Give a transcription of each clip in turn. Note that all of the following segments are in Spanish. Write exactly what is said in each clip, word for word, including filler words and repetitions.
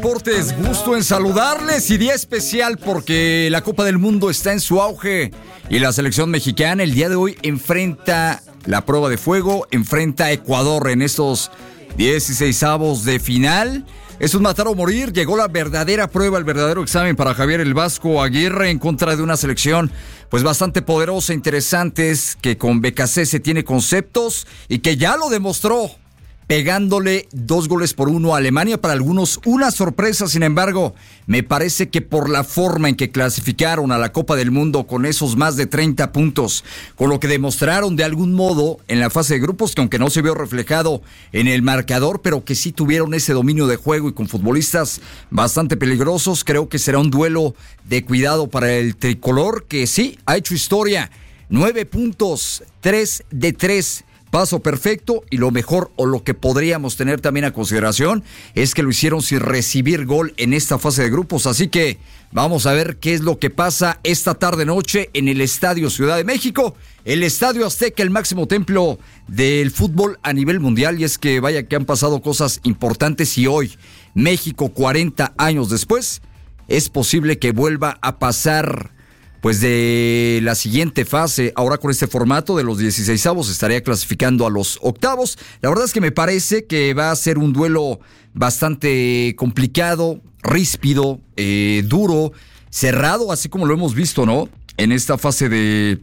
Deportes, gusto en saludarles y día especial porque la Copa del Mundo está en su auge y la selección mexicana el día de hoy enfrenta la prueba de fuego, enfrenta a Ecuador en estos dieciseisavos de final. Es un matar o morir, llegó la verdadera prueba, el verdadero examen para Javier el Vasco Aguirre en contra de una selección pues bastante poderosa, interesantes, que con B K C se tiene conceptos y que ya lo demostró, pegándole dos goles por uno a Alemania. Para algunos una sorpresa, sin embargo, me parece que por la forma en que clasificaron a la Copa del Mundo con esos más de treinta puntos, con lo que demostraron de algún modo en la fase de grupos, que aunque no se vio reflejado en el marcador, pero que sí tuvieron ese dominio de juego y con futbolistas bastante peligrosos, creo que será un duelo de cuidado para el tricolor, que sí, ha hecho historia. Nueve puntos, tres de tres. Paso perfecto, y lo mejor o lo que podríamos tener también a consideración es que lo hicieron sin recibir gol en esta fase de grupos. Así que vamos a ver qué es lo que pasa esta tarde noche en el Estadio Ciudad de México, el Estadio Azteca, el máximo templo del fútbol a nivel mundial. Y es que vaya que han pasado cosas importantes y hoy México, cuarenta años después, es posible que vuelva a pasar pues de la siguiente fase. Ahora con este formato de los dieciseisavos estaría clasificando a los octavos. La verdad es que me parece que va a ser un duelo bastante complicado, ríspido, eh, duro, cerrado, así como lo hemos visto, ¿no? En esta fase de,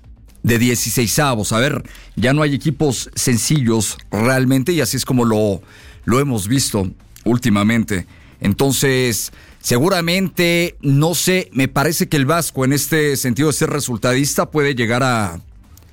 de dieciseisavos. A ver, ya no hay equipos sencillos realmente, y así es como lo, lo hemos visto últimamente. Entonces, seguramente, no sé, me parece que el Vasco en este sentido de ser resultadista puede llegar a, a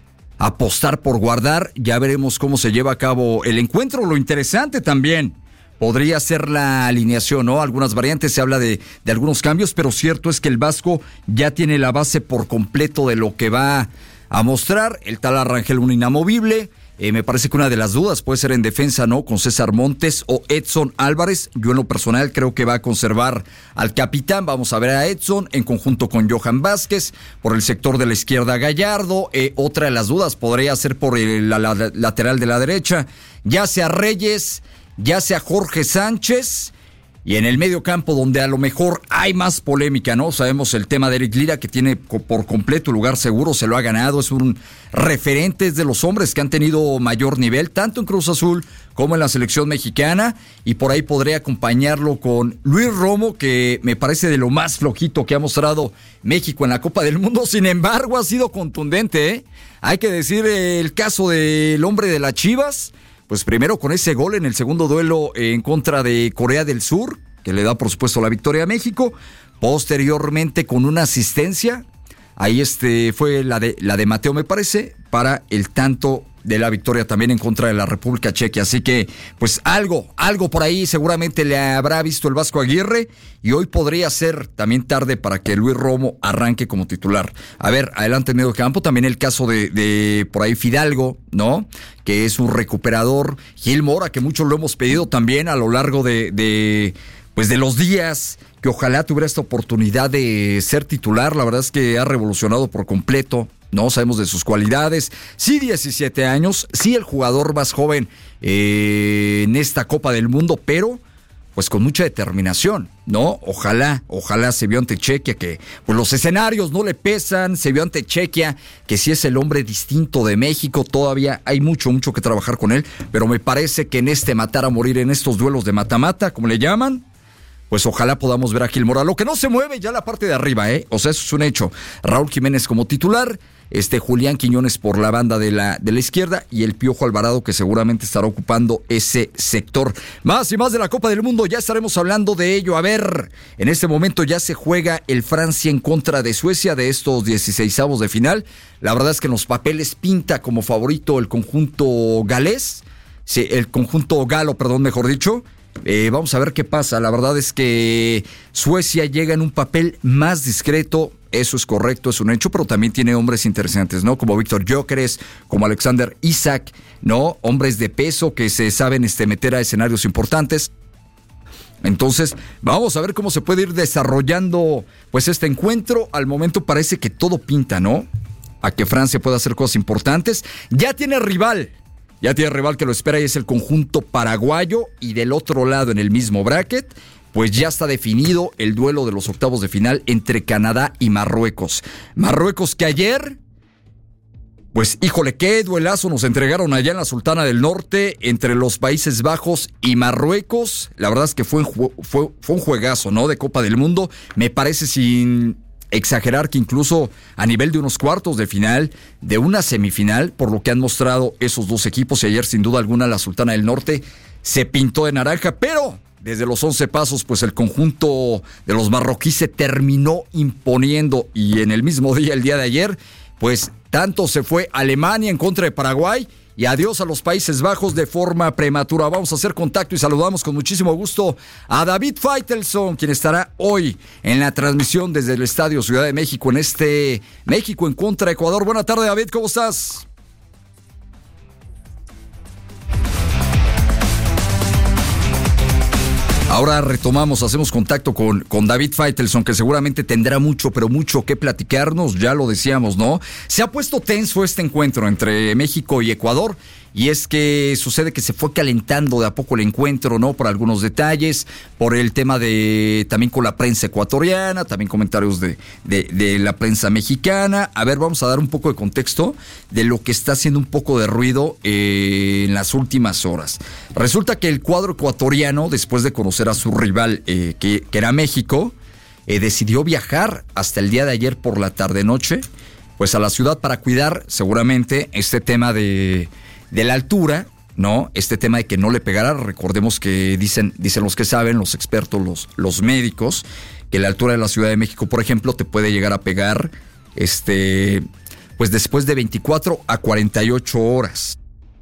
apostar por guardar. Ya veremos cómo se lleva a cabo el encuentro. Lo interesante también podría ser la alineación, ¿no? Algunas variantes, se habla de, de algunos cambios, pero cierto es que el Vasco ya tiene la base por completo de lo que va a mostrar. El tal Arrangel, un inamovible. Eh, me parece que una de las dudas puede ser en defensa, ¿no? Con César Montes o Edson Álvarez. Yo en lo personal creo que va a conservar al capitán. Vamos a ver a Edson en conjunto con Johan Vázquez. Por el sector de la izquierda, Gallardo. Eh, otra de las dudas podría ser por el, la, la lateral de la derecha, ya sea Reyes, ya sea Jorge Sánchez. Y en el medio campo, donde a lo mejor hay más polémica, ¿no? Sabemos el tema de Eric Lira, que tiene por completo lugar seguro, se lo ha ganado, es un referente, es de los hombres que han tenido mayor nivel, tanto en Cruz Azul como en la selección mexicana, y por ahí podría acompañarlo con Luis Romo, que me parece de lo más flojito que ha mostrado México en la Copa del Mundo. Sin embargo, ha sido contundente, ¿eh? Hay que decir el caso del hombre de las Chivas. Pues primero con ese gol en el segundo duelo en contra de Corea del Sur, que le da por supuesto la victoria a México. Posteriormente con una asistencia, ahí este fue la de, la de Mateo, me parece, para el tanto de la victoria también en contra de la República Checa. Así que pues algo, algo por ahí seguramente le habrá visto el Vasco Aguirre, y hoy podría ser también tarde para que Luis Romo arranque como titular. A ver, adelante en medio campo, también el caso de, de por ahí Fidalgo, ¿no? Que es un recuperador. Gil Mora, que muchos lo hemos pedido también a lo largo de, de pues de los días, que ojalá tuviera esta oportunidad de ser titular. La verdad es que ha revolucionado por completo, ¿no? Sabemos de sus cualidades. Sí, diecisiete años, sí el jugador más joven eh, en esta Copa del Mundo, pero pues con mucha determinación, ¿no? Ojalá, ojalá se vio ante Chequia, que pues los escenarios no le pesan, se vio ante Chequia, que sí es el hombre distinto de México. Todavía hay mucho, mucho que trabajar con él, pero me parece que en este matar a morir, en estos duelos de mata-mata, como le llaman, pues ojalá podamos ver a Gil Mora. Lo que no se mueve ya la parte de arriba, ¿eh? O sea, eso es un hecho. Raúl Jiménez como titular, este Julián Quiñones por la banda de la, de la izquierda, y el Piojo Alvarado, que seguramente estará ocupando ese sector. Más y más de la Copa del Mundo, ya estaremos hablando de ello. A ver, en este momento ya se juega el Francia en contra de Suecia de estos dieciseisavos de final. La verdad es que en los papeles pinta como favorito el conjunto galés, sí, el conjunto galo, perdón, mejor dicho. Eh, vamos a ver qué pasa. La verdad es que Suecia llega en un papel más discreto, eso es correcto, es un hecho, pero también tiene hombres interesantes, ¿no? Como Víctor Gyökeres, como Alexander Isak, ¿no? Hombres de peso que se saben este, meter a escenarios importantes. Entonces, vamos a ver cómo se puede ir desarrollando pues este encuentro. Al momento parece que todo pinta, ¿no? A que Francia pueda hacer cosas importantes. Ya tiene rival. Ya tiene rival que lo espera, y es el conjunto paraguayo. Y del otro lado, en el mismo bracket, pues ya está definido el duelo de los octavos de final entre Canadá y Marruecos. Marruecos que ayer, pues híjole, qué duelazo nos entregaron allá en la Sultana del Norte entre los Países Bajos y Marruecos. La verdad es que fue, fue, fue un juegazo, ¿no? De Copa del Mundo. Me parece sin exagerar que incluso a nivel de unos cuartos de final, de una semifinal, por lo que han mostrado esos dos equipos, y ayer sin duda alguna la Sultana del Norte se pintó de naranja, pero desde los once pasos, pues el conjunto de los marroquíes se terminó imponiendo, y en el mismo día, el día de ayer, pues tanto se fue Alemania en contra de Paraguay, y adiós a los Países Bajos de forma prematura. Vamos a hacer contacto y saludamos con muchísimo gusto a David Faitelson, quien estará hoy en la transmisión desde el Estadio Ciudad de México en este México en contra de Ecuador. Buenas tardes, David, ¿cómo estás? Ahora retomamos, hacemos contacto con, con David Faitelson, que seguramente tendrá mucho, pero mucho que platicarnos, ya lo decíamos, ¿no? Se ha puesto tenso este encuentro entre México y Ecuador, y es que sucede que se fue calentando de a poco el encuentro, ¿no? Por algunos detalles, por el tema de, también con la prensa ecuatoriana, también comentarios de, de, de la prensa mexicana. A ver, vamos a dar un poco de contexto de lo que está haciendo un poco de ruido eh, en las últimas horas. Resulta que el cuadro ecuatoriano, después de conocer a su rival, eh, que, que era México, eh, decidió viajar hasta el día de ayer por la tarde-noche, pues a la ciudad para cuidar seguramente este tema de... de la altura, ¿no? Este tema de que no le pegara. Recordemos que dicen, dicen los que saben, los expertos, los, los médicos, que la altura de la Ciudad de México, por ejemplo, te puede llegar a pegar, este, pues después de veinticuatro a cuarenta y ocho horas.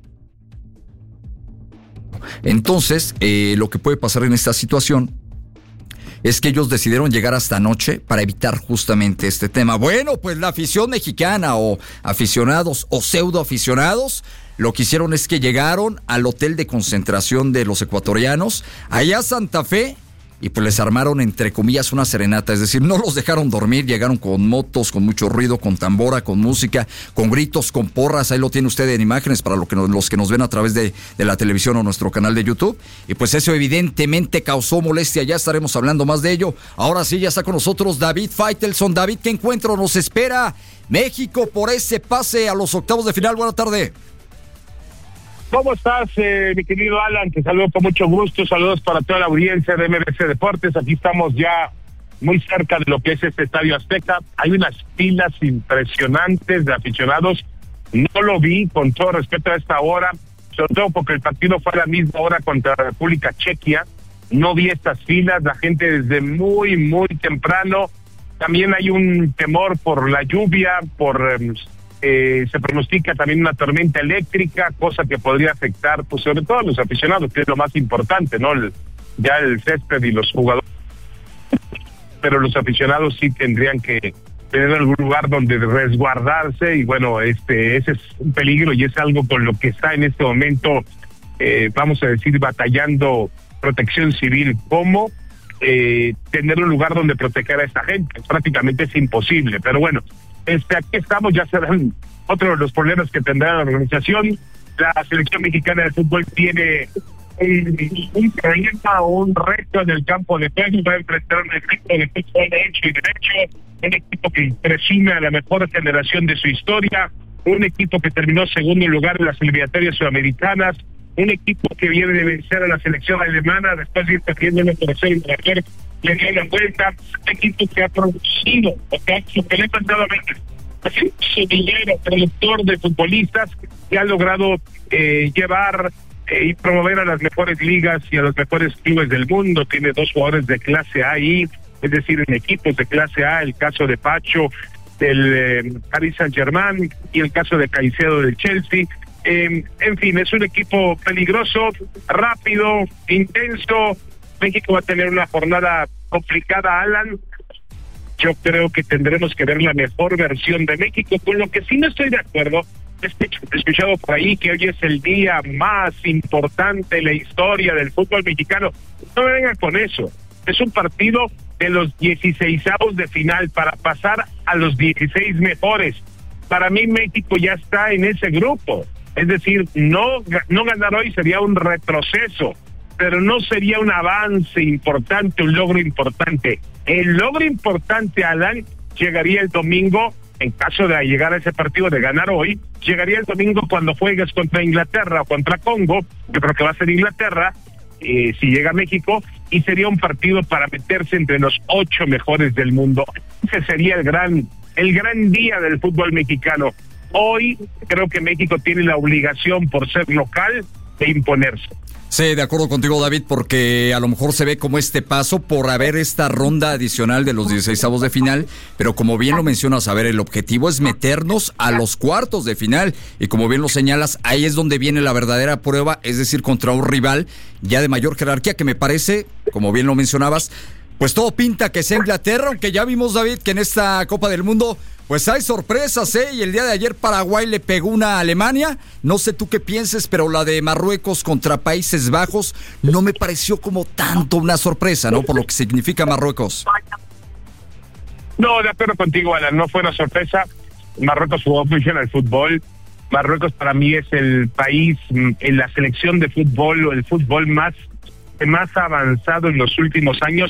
Entonces, eh, lo que puede pasar en esta situación es que ellos decidieron llegar hasta anoche para evitar justamente este tema. Bueno, pues la afición mexicana o aficionados o pseudo aficionados lo que hicieron es que llegaron al hotel de concentración de los ecuatorianos, allá a Santa Fe, y pues les armaron, entre comillas, una serenata. Es decir, no los dejaron dormir, llegaron con motos, con mucho ruido, con tambora, con música, con gritos, con porras. Ahí lo tiene usted en imágenes para lo que nos, los que nos ven a través de, de la televisión o nuestro canal de YouTube. Y pues eso evidentemente causó molestia. Ya estaremos hablando más de ello. Ahora sí, ya está con nosotros David Faitelson. David, ¿qué encuentro nos espera México por ese pase a los octavos de final? Buenas tardes. ¿Cómo estás, eh, mi querido Alan? Te saludo con mucho gusto. Saludos para toda la audiencia de M B C Deportes. Aquí estamos ya muy cerca de lo que es este Estadio Azteca. Hay unas filas impresionantes de aficionados. No lo vi, con todo respeto, a esta hora, sobre todo porque el partido fue a la misma hora contra la República Chequia. No vi estas filas, la gente desde muy, muy temprano. También hay un temor por la lluvia, por... Eh, Eh, se pronostica también una tormenta eléctrica, cosa que podría afectar, pues sobre todo a los aficionados, que es lo más importante, ¿no? El, ya el césped y los jugadores, pero los aficionados sí tendrían que tener algún lugar donde resguardarse, y bueno, este ese es un peligro y es algo con lo que está en este momento, eh, vamos a decir, batallando Protección Civil. ¿Cómo eh, tener un lugar donde proteger a esta gente? Prácticamente es imposible, pero bueno, Este, aquí estamos, ya serán otro de los problemas que tendrá la organización. La selección mexicana de fútbol tiene un, un problema o un reto en el campo de juego. Va a enfrentar un equipo de fútbol de hecho y derecho, un equipo que presume a la mejor generación de su historia, un equipo que terminó segundo lugar en las eliminatorias sudamericanas, un equipo que viene de vencer a la selección alemana después de ir perdiendo en la tercera eliminatoria. Le dio la vuelta, un equipo que ha producido, o que, ha, que le ha pasado a veces, un semillero, productor de futbolistas que ha logrado eh, llevar eh, y promover a las mejores ligas y a los mejores clubes del mundo. Tiene dos jugadores de clase A ahí, es decir, en equipos de clase A, el caso de Pacho del eh, Paris Saint-Germain y el caso de Caicedo del Chelsea. Eh, en fin, es un equipo peligroso, rápido, intenso. México va a tener una jornada complicada, Alan. Yo creo que tendremos que ver la mejor versión de México. Con lo que sí no estoy de acuerdo, he escuchado por ahí que hoy es el día más importante en la historia del fútbol mexicano. No me vengan con eso. Es un partido de los dieciseisavos de final para pasar a los dieciséis mejores. Para mí México ya está en ese grupo. Es decir, no, no ganar hoy sería un retroceso. pero no sería un avance importante, un logro importante. El logro importante, Alan, llegaría el domingo, en caso de llegar a ese partido, de ganar hoy, llegaría el domingo cuando juegues contra Inglaterra o contra Congo. Yo creo que va a ser Inglaterra, eh, si llega a México, y sería un partido para meterse entre los ocho mejores del mundo. Ese sería el gran, el gran día del fútbol mexicano. Hoy creo que México tiene la obligación, por ser local, de imponerse. Sí, de acuerdo contigo, David, porque a lo mejor se ve como este paso por haber esta ronda adicional de los dieciseisavos de final, pero como bien lo mencionas, a ver, el objetivo es meternos a los cuartos de final, y como bien lo señalas, ahí es donde viene la verdadera prueba, es decir, contra un rival ya de mayor jerarquía, que me parece, como bien lo mencionabas, pues todo pinta que sea Inglaterra, aunque ya vimos, David, que en esta Copa del Mundo pues hay sorpresas, ¿eh? Y el día de ayer Paraguay le pegó una a Alemania. No sé tú qué pienses, pero la de Marruecos contra Países Bajos no me pareció como tanto una sorpresa, ¿no? Por lo que significa Marruecos. No, de acuerdo contigo, Alan, no fue una sorpresa. Marruecos jugó muy bien al fútbol. Marruecos para mí es el país en la selección de fútbol, o el fútbol más, más avanzado en los últimos años.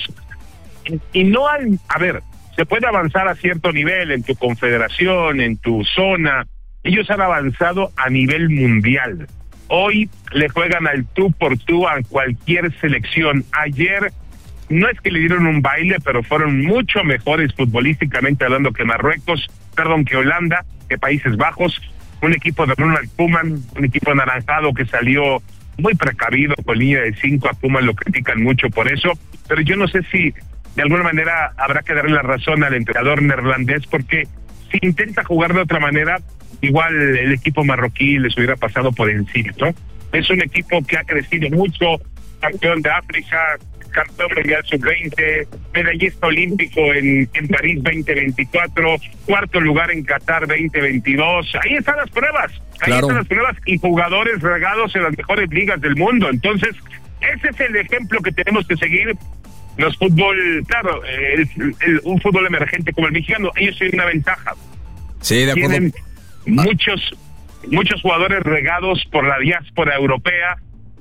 Y no hay, a ver, se puede avanzar a cierto nivel en tu confederación, en tu zona. Ellos han avanzado a nivel mundial. Hoy le juegan al tú por tú a cualquier selección. Ayer no es que le dieron un baile, pero fueron mucho mejores futbolísticamente hablando que Marruecos, perdón, que Holanda, que Países Bajos. Un equipo de Ronald Koeman, un equipo anaranjado que salió muy precavido con línea de cinco. A Koeman lo critican mucho por eso, pero yo no sé si de alguna manera habrá que darle la razón al entrenador neerlandés, porque si intenta jugar de otra manera, igual el equipo marroquí les hubiera pasado por encima, ¿no? Es un equipo que ha crecido mucho, campeón de África, campeón mundial sub veinte, medallista olímpico en, en París veinte veinticuatro, cuarto lugar en Qatar veinte veintidós. Ahí están las pruebas, ahí claro. están las pruebas, y jugadores regados en las mejores ligas del mundo. Entonces, ese es el ejemplo que tenemos que seguir. Los fútbol, claro, el, el, un fútbol emergente como el mexicano, ellos tienen una ventaja. Sí, de acuerdo. Tienen muchos, muchos jugadores regados por la diáspora europea,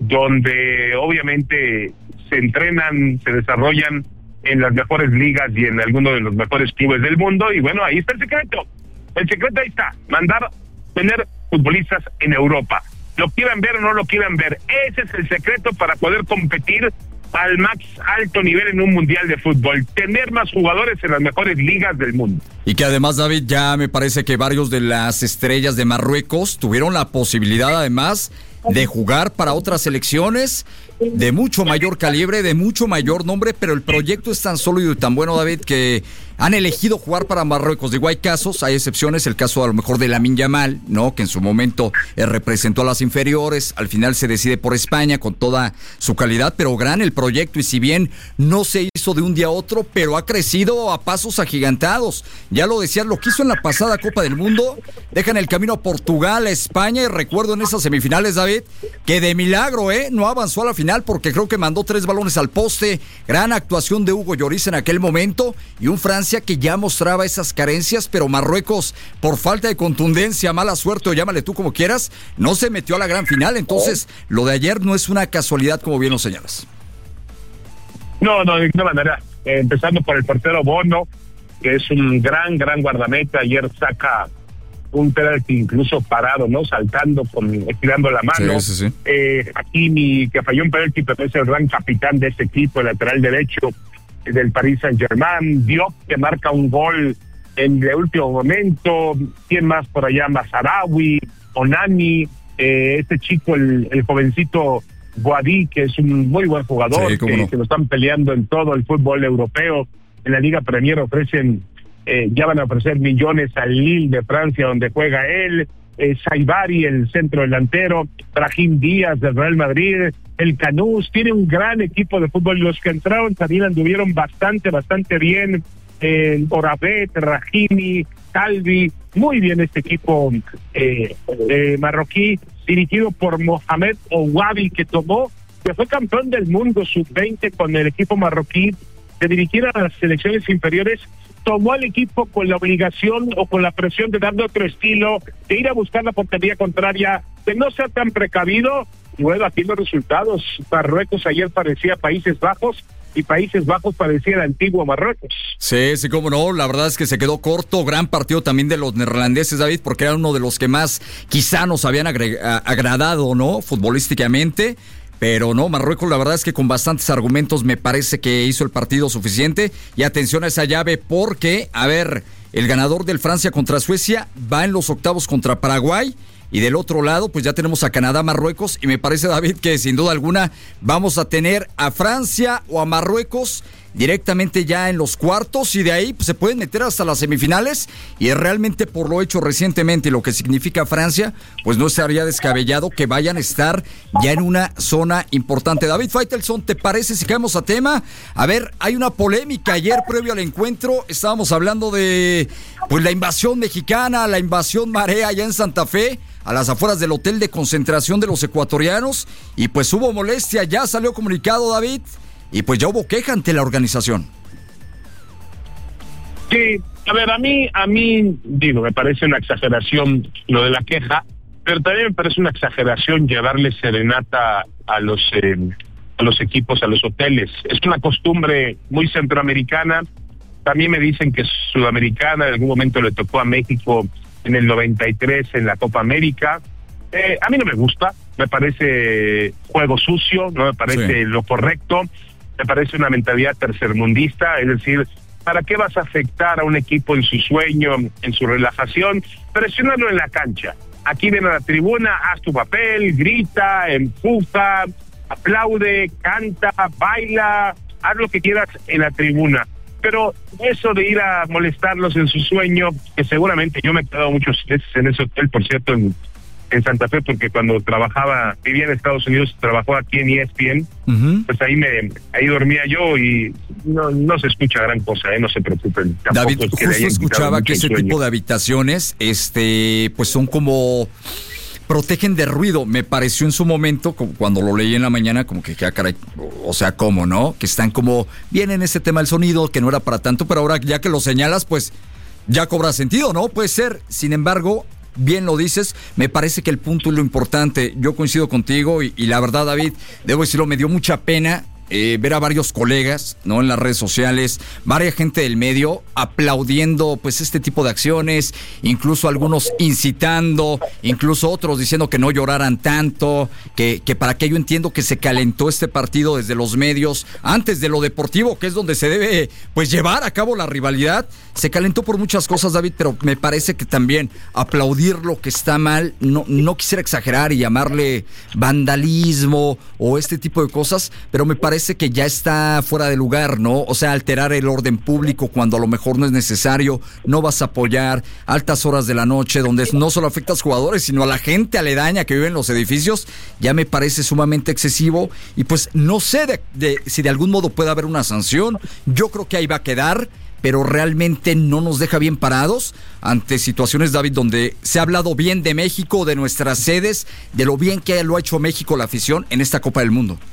donde obviamente se entrenan, se desarrollan en las mejores ligas y en algunos de los mejores clubes del mundo. Y bueno, ahí está el secreto. El secreto ahí está, mandar, tener futbolistas en Europa. Lo quieran ver o no lo quieran ver, ese es el secreto para poder competir al más alto nivel en un mundial de fútbol, tener más jugadores en las mejores ligas del mundo. Y que además, David, ya me parece que varios de las estrellas de Marruecos tuvieron la posibilidad además de jugar para otras selecciones de mucho mayor calibre, de mucho mayor nombre, pero el proyecto es tan sólido y tan bueno, David, que han elegido jugar para Marruecos. Digo, hay casos, hay excepciones, el caso a lo mejor de Lamine Yamal, ¿no? Que en su momento eh, representó a las inferiores, al final se decide por España con toda su calidad, pero gran el proyecto, y si bien no se hizo de un día a otro, pero ha crecido a pasos agigantados. Ya lo decías, lo que hizo en la pasada Copa del Mundo, dejan el camino a Portugal, a España, y recuerdo en esas semifinales, David, que de milagro, ¿eh? No avanzó a la final porque creo que mandó tres balones al poste. Gran actuación de Hugo Lloris en aquel momento, y un Francia que ya mostraba esas carencias, pero Marruecos, por falta de contundencia, mala suerte o llámale tú como quieras, no se metió a la gran final. Entonces, lo de ayer no es una casualidad, como bien lo señalas. No, no, de ninguna manera. Eh, empezando por el portero Bono, que es un gran, gran guardameta. Ayer saca un penalti incluso parado, ¿no? Saltando, con, estirando la mano. Sí, sí, sí. Eh, Hakimi, que falló un penalti, pero es el gran capitán de este equipo, el lateral derecho del Paris Saint-Germain. Diop, que marca un gol en el último momento. ¿Quién más por allá? Mazaraoui, Onani, eh, este chico, el, el jovencito Boadi, que es un muy buen jugador, sí, que, no. que lo están peleando en todo el fútbol europeo. En la Liga Premier ofrecen, eh, ya van a ofrecer millones al Lille de Francia, donde juega él. Eh, Saibari, el centro delantero, Brahim Díaz del Real Madrid, el Canús, tiene un gran equipo de fútbol. Los que entraron también anduvieron bastante, bastante bien. Eh, Orabet, Rahimi, Calvi, muy bien este equipo eh, eh, marroquí, dirigido por Mohamed Ouabi, que tomó, que fue campeón del mundo sub veinte con el equipo marroquí, de dirigir a las selecciones inferiores. Tomó al equipo con la obligación o con la presión de darle otro estilo, de ir a buscar la portería contraria, de no ser tan precavido. Y bueno, aquí los resultados. Marruecos ayer parecía Países Bajos y Países Bajos parecía el antiguo Marruecos. Sí, sí, cómo no, la verdad es que se quedó corto, gran partido también de los neerlandeses, David, porque era uno de los que más quizá nos habían agre- agradado, ¿no? Futbolísticamente. Pero no, Marruecos la verdad es que con bastantes argumentos me parece que hizo el partido suficiente. Y atención a esa llave porque, a ver, el ganador del Francia contra Suecia va en los octavos contra Paraguay. Y del otro lado, pues ya tenemos a Canadá, Marruecos. Y me parece, David, que sin duda alguna vamos a tener a Francia o a Marruecos directamente ya en los cuartos. Y de ahí pues, se pueden meter hasta las semifinales. Y realmente por lo hecho recientemente y lo que significa Francia, pues no estaría descabellado que vayan a estar ya en una zona importante. David Faitelson, ¿te parece si caemos a tema? A ver, hay una polémica. Ayer previo al encuentro estábamos hablando de pues la invasión mexicana, la invasión marea allá en Santa Fe, a las afueras del hotel de concentración de los ecuatorianos, y pues hubo molestia, ya salió comunicado, David, y pues ya hubo queja ante la organización. Sí, a ver, a mí, a mí, digo, me parece una exageración lo de la queja, pero también me parece una exageración llevarle serenata a los, eh, a los equipos, a los hoteles. Es una costumbre muy centroamericana, también me dicen que es sudamericana, en algún momento le tocó a México en el noventa y tres en la Copa América. Eh, a mí no me gusta, me parece juego sucio, no me parece sí. lo correcto, me parece una mentalidad tercermundista, es decir, ¿para qué vas a afectar a un equipo en su sueño, en su relajación? Presiónalo en la cancha. Aquí ven a la tribuna, haz tu papel, grita, empuja, aplaude, canta, baila, haz lo que quieras en la tribuna. Pero eso de ir a molestarlos en su sueño, que seguramente yo me he quedado muchas veces en ese hotel, por cierto, en, en Santa Fe, porque cuando trabajaba, vivía en Estados Unidos, trabajó aquí en E S P N, uh-huh. pues ahí me ahí dormía yo y no, no se escucha gran cosa, ¿eh? No se preocupen. David, es que justo escuchaba que ese sueño. tipo de habitaciones, este, pues son como... protegen de ruido, me pareció en su momento, como cuando lo leí en la mañana, como que, que caray, o sea, ¿cómo, no? Que están como bien en ese tema del sonido, que no era para tanto, pero ahora ya que lo señalas, pues ya cobra sentido, ¿no? Puede ser, sin embargo, bien lo dices, me parece que el punto es lo importante, yo coincido contigo y, y la verdad, David, debo decirlo, me dio mucha pena Eh, ver a varios colegas, ¿no? En las redes sociales, varias gente del medio aplaudiendo pues este tipo de acciones, incluso algunos incitando, incluso otros diciendo que no lloraran tanto, que, que para qué yo entiendo que se calentó este partido desde los medios, antes de lo deportivo, que es donde se debe pues llevar a cabo la rivalidad, se calentó por muchas cosas, David, pero me parece que también aplaudir lo que está mal, no, no quisiera exagerar y llamarle vandalismo o este tipo de cosas, pero me parece que ya está fuera de lugar, ¿no? O sea, alterar el orden público cuando a lo mejor no es necesario, no vas a apoyar altas horas de la noche, donde no solo afecta a los jugadores, sino a la gente aledaña que vive en los edificios, ya me parece sumamente excesivo, y pues no sé de, de, si de algún modo puede haber una sanción, yo creo que ahí va a quedar, pero realmente no nos deja bien parados ante situaciones, David, donde se ha hablado bien de México, de nuestras sedes, de lo bien que lo ha hecho México la afición en esta Copa del Mundo.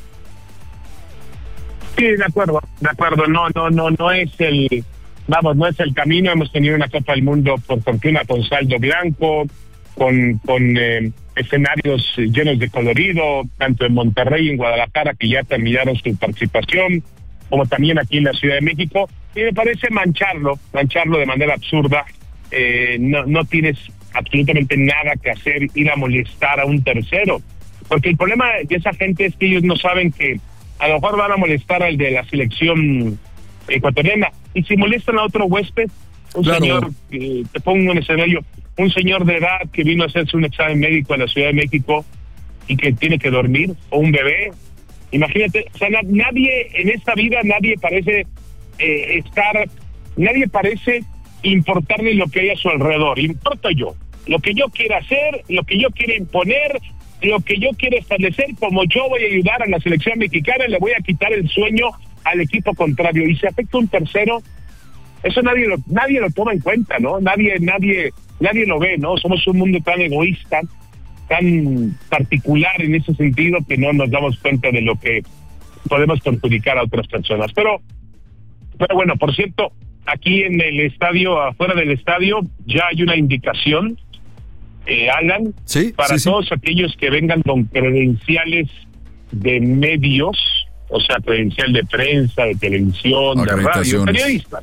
Sí, de acuerdo, de acuerdo, no, no, no, no es el, vamos, no es el camino. Hemos tenido una Copa del Mundo por fortuna con saldo blanco, con, con eh, escenarios llenos de colorido, tanto en Monterrey y en Guadalajara, que ya terminaron su participación, como también aquí en la Ciudad de México, y me parece mancharlo, mancharlo de manera absurda. Eh, no, no tienes absolutamente nada que hacer, ir a molestar a un tercero, porque el problema de esa gente es que ellos no saben que a lo mejor van a molestar al de la selección ecuatoriana, y si molestan a otro huésped, un claro. señor, eh, te pongo un escenario, un señor de edad que vino a hacerse un examen médico en la Ciudad de México y que tiene que dormir, o un bebé, imagínate, o sea, na- nadie en esta vida, nadie parece eh, estar, nadie parece importarle lo que hay a su alrededor, importa yo, lo que yo quiera hacer, lo que yo quiera imponer, lo que yo quiero establecer, como yo voy a ayudar a la selección mexicana, le voy a quitar el sueño al equipo contrario, y si afecta a un tercero, eso nadie lo, nadie lo toma en cuenta, ¿no? Nadie, nadie, nadie lo ve, ¿no? Somos un mundo tan egoísta, tan particular en ese sentido, que no nos damos cuenta de lo que podemos perjudicar a otras personas. Pero, pero bueno, por cierto, aquí en el estadio, afuera del estadio, ya hay una indicación eh, Alan, sí, para sí, todos sí. aquellos que vengan con credenciales de medios, o sea, credencial de prensa, de televisión, de radio, periodistas.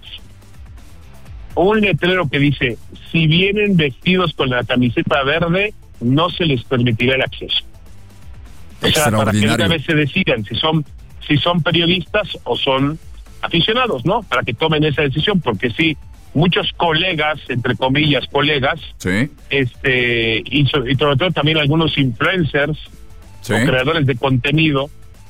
Un letrero que dice, si vienen vestidos con la camiseta verde, no se les permitirá el acceso. O sea, para que una vez se decidan si son, si son periodistas o son aficionados, ¿no? Para que tomen esa decisión, porque sí, muchos colegas, entre comillas, colegas, sí. este, y, so, y sobre todo también algunos influencers, sí, o creadores de contenido,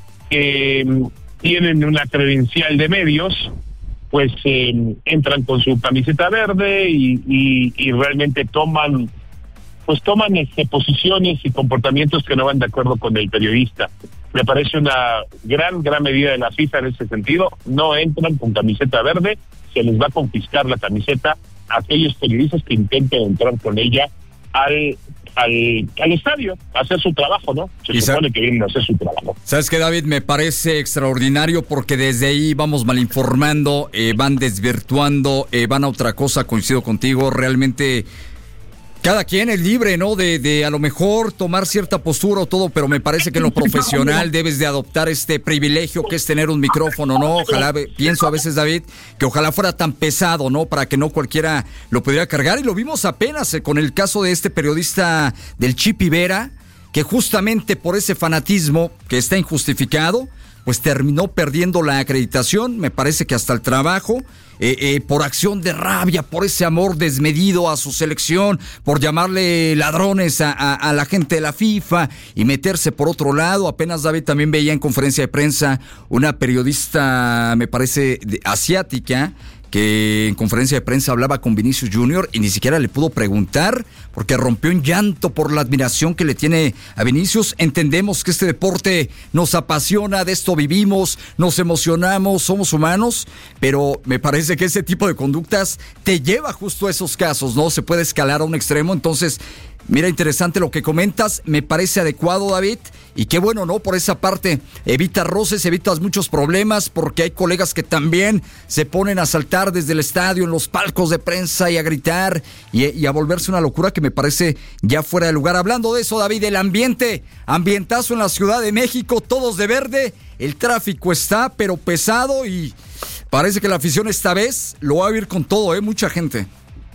que um, tienen una credencial de medios, pues eh, entran con su camiseta verde y, y, y realmente toman, pues toman este, posiciones y comportamientos que no van de acuerdo con el periodista. Me parece una gran, gran medida de la FIFA en ese sentido. No entran con camiseta verde, se les va a confiscar la camiseta a aquellos periodistas que intenten entrar con ella al Al, al estadio, a hacer su trabajo, ¿no? Se supone que vienen a hacer su trabajo. ¿Sabes qué, David? Me parece extraordinario porque desde ahí vamos malinformando, eh, van desvirtuando, eh, van a otra cosa, coincido contigo, realmente cada quien es libre, ¿no? De, de a lo mejor tomar cierta postura o todo, pero me parece que en lo profesional debes de adoptar este privilegio que es tener un micrófono, ¿no? Ojalá, pienso a veces, David, que ojalá fuera tan pesado, ¿no? Para que no cualquiera lo pudiera cargar. Y lo vimos apenas eh, con el caso de este periodista del Chipi Vera, que justamente por ese fanatismo que está injustificado, pues terminó perdiendo la acreditación, me parece que hasta el trabajo, eh, eh, por acción de rabia, por ese amor desmedido a su selección, por llamarle ladrones a, a, a la gente de la FIFA y meterse por otro lado. Apenas, David, también veía en conferencia de prensa una periodista, me parece, de, asiática, que en conferencia de prensa hablaba con Vinicius Junior y ni siquiera le pudo preguntar porque rompió en llanto por la admiración que le tiene a Vinicius. Entendemos que este deporte nos apasiona, de esto vivimos, nos emocionamos, somos humanos, pero me parece que ese tipo de conductas te lleva justo a esos casos, ¿no? Se puede escalar a un extremo. Entonces, mira, interesante lo que comentas, me parece adecuado, David, y qué bueno, ¿no? Por esa parte, evitas roces, evitas muchos problemas, porque hay colegas que también se ponen a saltar desde el estadio, en los palcos de prensa y a gritar y, y a volverse una locura que me parece ya fuera de lugar. Hablando de eso, David, el ambiente, ambientazo en la Ciudad de México, todos de verde, el tráfico está, pero pesado, y parece que la afición esta vez lo va a vivir con todo, ¿eh? Mucha gente.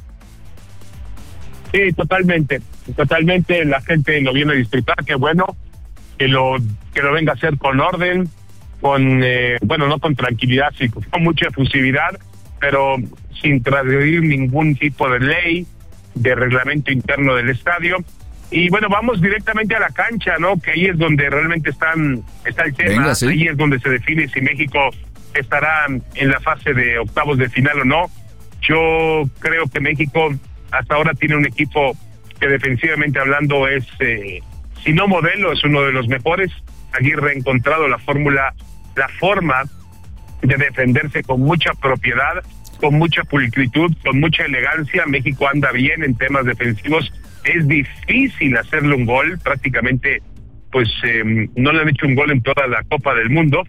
Sí, totalmente, totalmente, la gente lo viene a disfrutar, qué bueno, que lo que lo venga a hacer con orden, con, eh, bueno, no con tranquilidad, sí, con mucha efusividad, pero sin transgredir ningún tipo de ley, de reglamento interno del estadio. Y bueno, vamos directamente a la cancha, ¿no? Que ahí es donde realmente están está el tema, venga, ¿sí? Ahí es donde se define si México estará en la fase de octavos de final o no. Yo creo que México hasta ahora tiene un equipo que defensivamente hablando es, eh, si no modelo, es uno de los mejores. Aguirre ha encontrado la fórmula, la forma de defenderse con mucha propiedad, con mucha pulcritud, con mucha elegancia. México anda bien en temas defensivos. Es difícil hacerle un gol, prácticamente pues eh, no le han hecho un gol en toda la Copa del Mundo.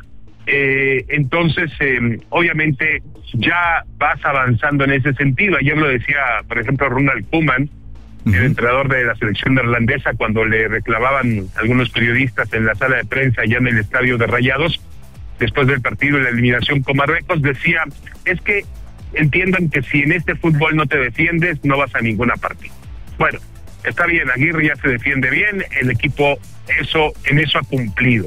Eh, entonces, eh, obviamente ya vas avanzando en ese sentido. Ayer lo decía, por ejemplo, Ronald Koeman, uh-huh. el entrenador de la selección neerlandesa, cuando le reclamaban algunos periodistas en la sala de prensa ya en el estadio de Rayados, después del partido de la eliminación con Marruecos, decía, es que entiendan que si en este fútbol no te defiendes, no vas a ninguna parte. Bueno, está bien, Aguirre ya se defiende bien, el equipo eso en eso ha cumplido.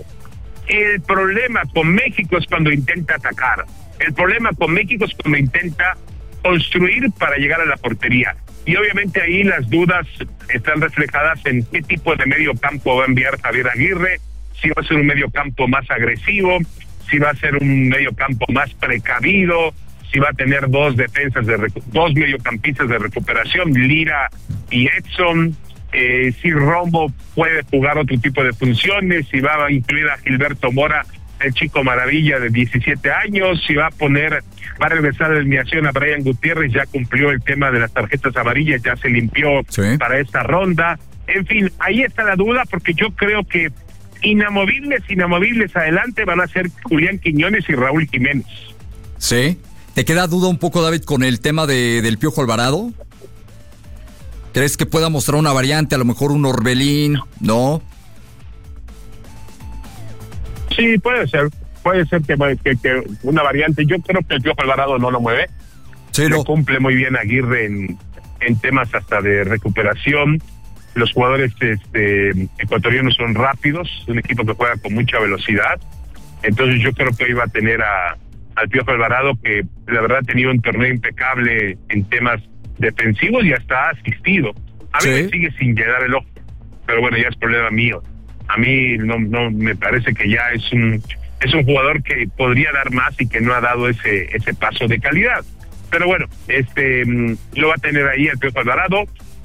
El problema con México es cuando intenta atacar. El problema con México es cuando intenta construir para llegar a la portería. Y obviamente ahí las dudas están reflejadas en qué tipo de medio campo va a enviar Javier Aguirre, si va a ser un medio campo más agresivo, si va a ser un medio campo más precavido, si va a tener dos defensas, de recu- dos mediocampistas de recuperación, Lira y Edson. Eh, si Romo puede jugar otro tipo de funciones, si va a incluir a Gilberto Mora, el chico maravilla de diecisiete años, si va a poner, va a regresar de eliminación a Brian Gutiérrez, ya cumplió el tema de las tarjetas amarillas, ya se limpió sí. para esta ronda. En fin, ahí está la duda, porque yo creo que inamovibles, inamovibles adelante van a ser Julián Quiñones y Raúl Jiménez. Sí. ¿Te queda duda un poco, David, con el tema de del Piojo Alvarado? ¿Crees que pueda mostrar una variante, a lo mejor un Orbelín, no? Sí, puede ser. Puede ser que, que, que una variante. Yo creo que el Piojo Alvarado no lo mueve. Sí, no. no. Cumple muy bien Aguirre en, en temas hasta de recuperación. Los jugadores este, ecuatorianos son rápidos, un equipo que juega con mucha velocidad. Entonces yo creo que hoy va a tener a, al Piojo Alvarado, que la verdad ha tenido un torneo impecable en temas defensivos y hasta ha asistido. A mí sí. me sigue sin llenar el ojo, pero bueno, ya es problema mío. A mí no no me parece que ya es un es un jugador que podría dar más y que no ha dado ese ese paso de calidad. Pero bueno, este lo va a tener ahí el Piojo Alvarado.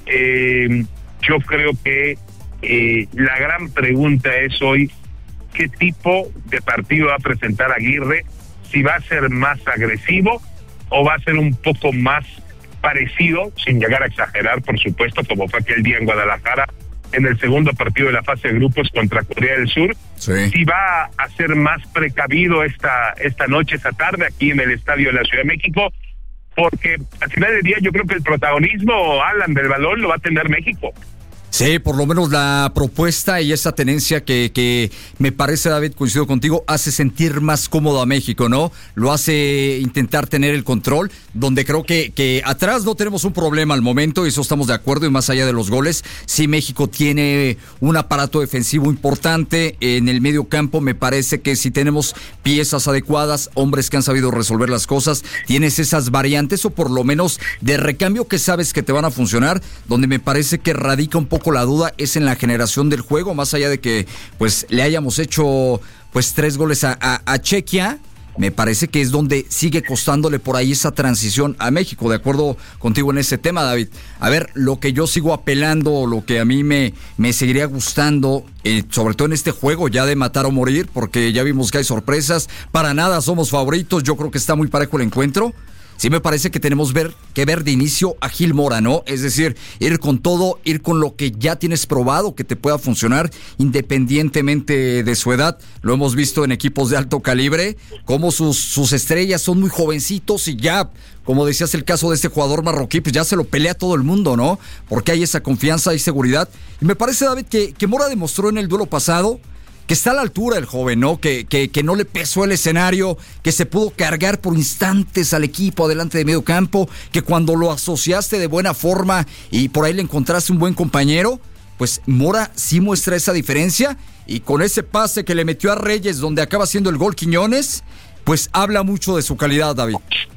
Eh, yo creo que eh, la gran pregunta es hoy qué tipo de partido va a presentar Aguirre, si va a ser más agresivo o va a ser un poco más parecido, sin llegar a exagerar, por supuesto, como fue aquel día en Guadalajara, en el segundo partido de la fase de grupos contra Corea del Sur. Sí. Si va a ser más precavido esta, esta noche, esta tarde, aquí en el Estadio de la Ciudad de México, porque al final del día yo creo que el protagonismo, Alan, del balón lo va a tener México. Sí, por lo menos la propuesta y esa tenencia que, que me parece, David, coincido contigo, hace sentir más cómodo a México, ¿no? Lo hace intentar tener el control, donde creo que, que atrás no tenemos un problema al momento, y eso estamos de acuerdo, y más allá de los goles, sí México tiene un aparato defensivo importante en el medio campo. Me parece que si tenemos piezas adecuadas, hombres que han sabido resolver las cosas, tienes esas variantes, o por lo menos de recambio que sabes que te van a funcionar, donde me parece que radica un poco la duda es en la generación del juego, más allá de que pues le hayamos hecho pues tres goles a, a, a Chequia. Me parece que es donde sigue costándole por ahí esa transición a México. De acuerdo contigo en ese tema, David. A ver, lo que yo sigo apelando, lo que a mí me, me seguiría gustando, eh, sobre todo en este juego ya de matar o morir, porque ya vimos que hay sorpresas, para nada somos favoritos, yo creo que está muy parejo el encuentro. Sí me parece que tenemos ver, que ver de inicio a Gil Mora, ¿no? Es decir, ir con todo, ir con lo que ya tienes probado que te pueda funcionar independientemente de su edad. Lo hemos visto en equipos de alto calibre, como sus, sus estrellas son muy jovencitos y ya, como decías el caso de este jugador marroquí, pues ya se lo pelea todo el mundo, ¿no? Porque hay esa confianza y seguridad. Y me parece, David, que, que Mora demostró en el duelo pasado que está a la altura el joven, ¿no? Que, que, que no le pesó el escenario, que se pudo cargar por instantes al equipo adelante de medio campo, que cuando lo asociaste de buena forma y por ahí le encontraste un buen compañero, pues Mora sí muestra esa diferencia, y con ese pase que le metió a Reyes, donde acaba siendo el gol Quiñones, pues habla mucho de su calidad, David.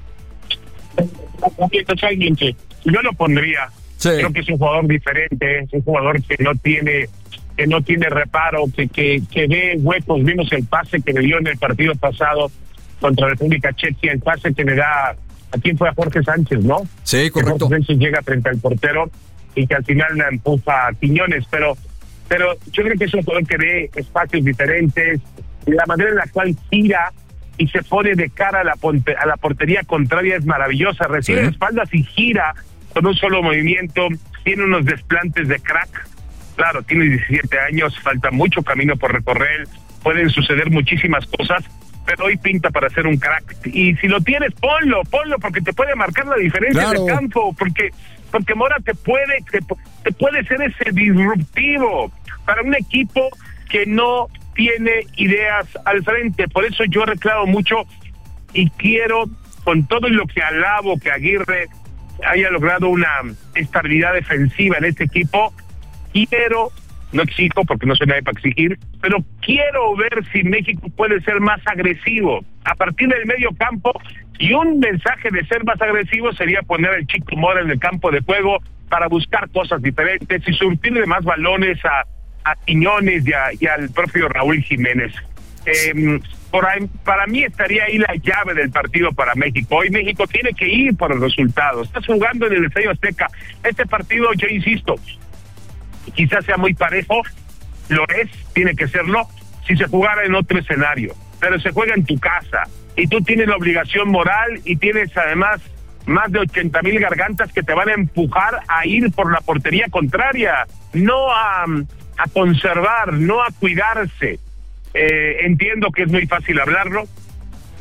Totalmente. Yo lo pondría. Sí. Creo que es un jugador diferente, es un jugador que no tiene... que no tiene reparo, que, que, que ve huecos. Vimos el pase que le dio en el partido pasado contra República Checa, el pase que le da, ¿a quién fue? A Jorge Sánchez, ¿no? Sí, correcto. Jorge Sánchez llega frente al portero y que al final le empuja a Quiñones, pero, pero yo creo que es un jugador que ve espacios diferentes, la manera en la cual gira y se pone de cara a la, ponte, a la portería contraria es maravillosa, recibe sí. espaldas y gira con un solo movimiento, tiene unos desplantes de crack. Claro, tiene diecisiete años, falta mucho camino por recorrer, pueden suceder muchísimas cosas, pero hoy pinta para ser un crack. Y si lo tienes, ponlo, ponlo, porque te puede marcar la diferencia claro. de campo, porque porque Mora te puede, te, te puede ser ese disruptivo para un equipo que no tiene ideas al frente. Por eso yo reclamo mucho y quiero, con todo lo que alabo que Aguirre haya logrado una estabilidad defensiva en este equipo, quiero, no exijo porque no soy nadie para exigir, pero quiero ver si México puede ser más agresivo a partir del medio campo, y un mensaje de ser más agresivo sería poner al Chico Mora en el campo de juego para buscar cosas diferentes y surtirle más balones a, a Quiñones y, a, y al propio Raúl Jiménez. Eh, por ahí, para mí estaría ahí la llave del partido para México. Hoy México tiene que ir por el resultado. Estás jugando en el Estadio Azteca. Este partido, yo insisto, quizás sea muy parejo, lo es, tiene que serlo, si se jugara en otro escenario, pero se juega en tu casa, y tú tienes la obligación moral, y tienes además más de ochenta mil gargantas que te van a empujar a ir por la portería contraria, no a, a conservar, no a cuidarse. Eh, entiendo que es muy fácil hablarlo,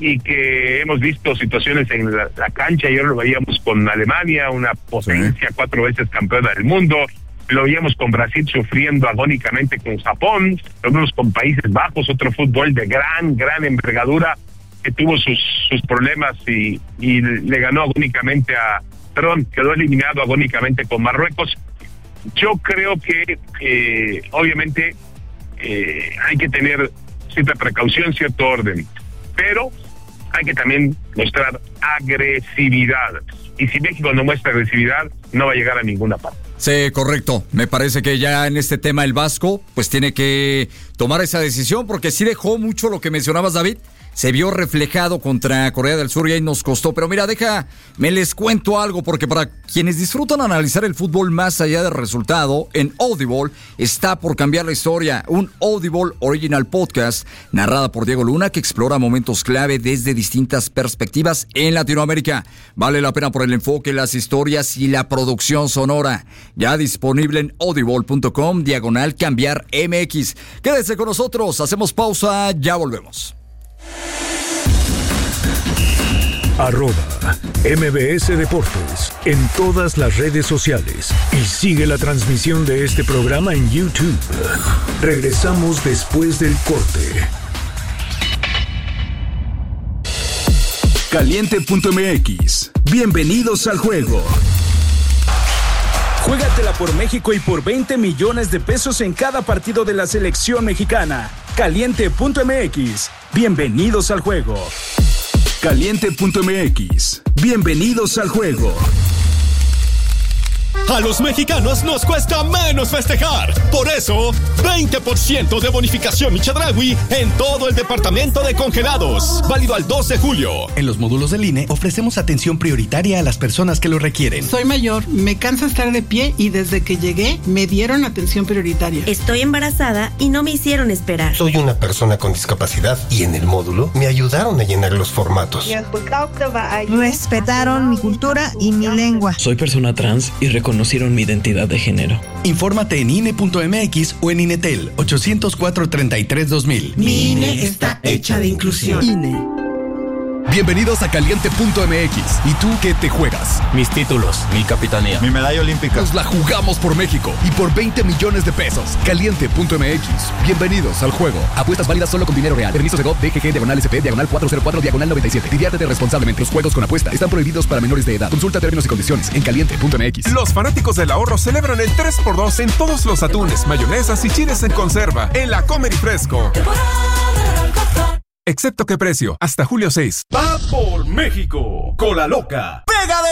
y que hemos visto situaciones en la, la cancha. Ayer lo veíamos con Alemania, una potencia, sí. cuatro veces campeona del mundo. Lo veíamos con Brasil sufriendo agónicamente con Japón. Lo vemos con Países Bajos, otro fútbol de gran, gran envergadura que tuvo sus, sus problemas y, y le ganó agónicamente a... Perdón, quedó eliminado agónicamente con Marruecos. Yo creo que, eh, obviamente, eh, hay que tener cierta precaución, cierto orden, pero hay que también mostrar agresividad. Y si México no muestra agresividad, no va a llegar a ninguna parte. Sí, correcto. Me parece que ya en este tema el Vasco pues tiene que tomar esa decisión, porque sí dejó mucho lo que mencionabas, David. Se vio reflejado contra Corea del Sur y ahí nos costó. Pero mira, deja, me les cuento algo, porque para quienes disfrutan analizar el fútbol más allá del resultado, en Audible está por cambiar la historia. Un Audible Original Podcast narrada por Diego Luna que explora momentos clave desde distintas perspectivas en Latinoamérica. Vale la pena por el enfoque, las historias y la producción sonora. Ya disponible en audible.com diagonal cambiar MX. Quédese con nosotros, hacemos pausa, ya volvemos. Arroba M B S Deportes en todas las redes sociales y sigue la transmisión de este programa en YouTube. Regresamos después del corte. Caliente punto M X. Bienvenidos al juego. Juégatela por México y por veinte millones de pesos en cada partido de la selección mexicana. Caliente punto M X. Bienvenidos al juego. Caliente punto M X. Bienvenidos al juego. A los mexicanos nos cuesta menos festejar. Por eso, veinte por ciento de bonificación Chedraui en todo el departamento de congelados. Válido al dos de julio. En los módulos del I N E ofrecemos atención prioritaria a las personas que lo requieren. Soy mayor, me cansa estar de pie y desde que llegué me dieron atención prioritaria. Estoy embarazada y no me hicieron esperar. Soy una persona con discapacidad y en el módulo me ayudaron a llenar los formatos. Respetaron mi cultura y mi lengua. Soy persona trans y reconocieron mi identidad de género. Infórmate en I N E punto M X o en INETEL ocho cero cuatro, treinta y tres, dos mil. Mi I N E está hecha de inclusión. I N E. Bienvenidos a Caliente punto M X. ¿Y tú qué te juegas? Mis títulos, mi capitanía, mi medalla olímpica. Nos la jugamos por México y por veinte millones de pesos. Caliente punto M X. Bienvenidos al juego. Apuestas válidas solo con dinero real. Permiso Segov, D G G, diagonal S P, diagonal cuatro cero cuatro, diagonal noventa y siete. Diviértete responsablemente. Los juegos con apuesta están prohibidos para menores de edad. Consulta términos y condiciones en Caliente punto M X. Los fanáticos del ahorro celebran el tres por dos en todos los atunes, mayonesas y chiles en conserva en la Comer y Fresco. Excepto qué precio, hasta julio seis. Va por México, Cola Loca. Pega de